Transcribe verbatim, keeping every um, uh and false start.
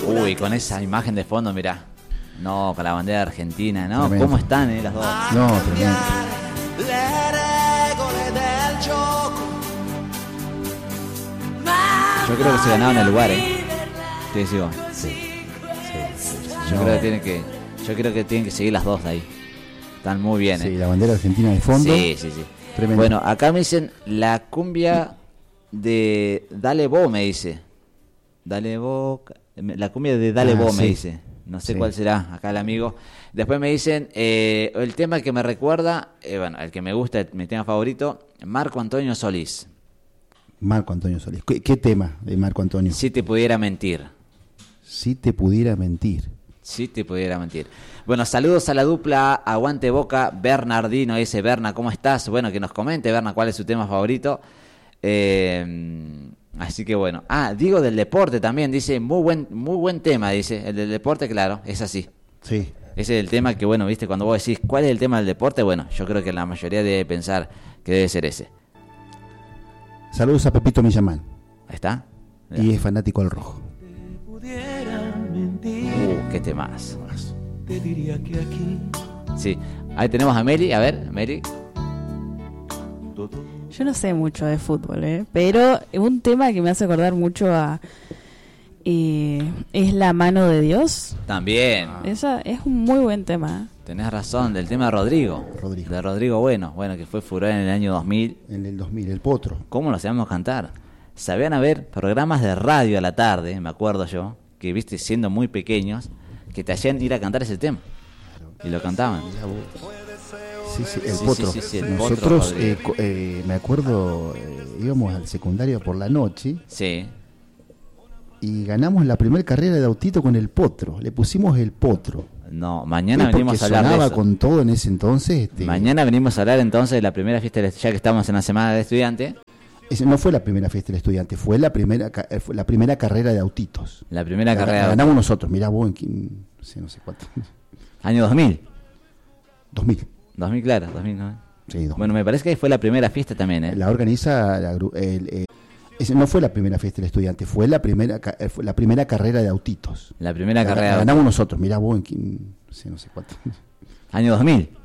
Uy, con esa imagen de fondo, mirá. No, con la bandera de Argentina, ¿no? Tremendo. ¿Cómo están eh, las dos? No, tremendo. Yo creo que se ganaron el lugar, ¿eh? ¿Qué decís vos? Yo No. creo que tienen que, yo creo que tienen que seguir las dos ahí. Están muy bien, Sí, ¿eh? la bandera argentina de fondo. Sí, sí, sí. Tremendo. Bueno, acá me dicen la cumbia de Dale Bo, me dice. Dale Bo, la cumbia de Dale Ah, Bo, sí. me dice. No sé Sí. cuál será, acá el amigo. Después me dicen, eh, el tema que me recuerda, eh, bueno, el que me gusta, mi tema favorito, Marco Antonio Solís. Marco Antonio Solís. ¿Qué, qué tema de Marco Antonio? Si te pudiera mentir. Si te pudiera mentir. Si te pudiera mentir. Bueno, saludos a la dupla Aguante Boca, Bernardino, dice Berna, ¿cómo estás? Bueno, que nos comente, Berna, cuál es su tema favorito. Eh, así que bueno. Ah, digo del deporte también, dice, muy buen, muy buen tema, dice. El del deporte, claro, es así. Sí. Ese es el tema que, bueno, viste, cuando vos decís, ¿cuál es el tema del deporte? Bueno, yo creo que la mayoría debe pensar que debe ser ese. Saludos a Pepito Millamán. ¿Ahí está? Y es fanático al rojo. Uh, qué temas. Te diría que aquí Sí, ahí tenemos a Mary, a ver, Mary. Yo no sé mucho de fútbol, ¿eh? Pero un tema que me hace acordar mucho a... eh, es La mano de Dios. También. Esa es un muy buen tema. Tenés razón, del tema de Rodrigo. Rodrigo. De Rodrigo Bueno, bueno, que fue furor en el año dos mil. En el dos mil, el potro. ¿Cómo lo sabíamos cantar? Sabían haber programas de radio a la tarde, me acuerdo yo, que viste siendo muy pequeños, que te hacían ir a cantar ese tema. Y lo cantaban. Sí, sí, el Sí, potro. sí, sí, sí, el Nosotros, potro, eh, Rodrigo. co- eh, me acuerdo, eh, íbamos al secundario por la noche Sí. y ganamos la primera carrera de autito con el potro. Le pusimos el potro. No, mañana Sí, porque venimos a hablar de sonaba eso. con todo en ese entonces. Este, Mañana venimos a hablar entonces de la primera fiesta, del- ya que estamos en la semana de estudiante. ese no fue la primera fiesta del estudiante, fue la primera ca- eh, fue la primera carrera de autitos. La primera La- carrera. la ganamos nosotros, mirá vos, en, quin- no sé, no sé cuánto. Año dos mil. dos mil. dos mil, claro, dos mil, ¿no? Sí, dos mil. Bueno, me parece que fue la primera fiesta también, ¿eh? La organiza la gru- el, eh, ese no fue la primera fiesta del estudiante, fue la primera ca- eh, fue la primera carrera de autitos. La primera La- carrera. la ganamos nosotros, mirá vos, en, quin- no sé, no sé cuánto. Año dos mil.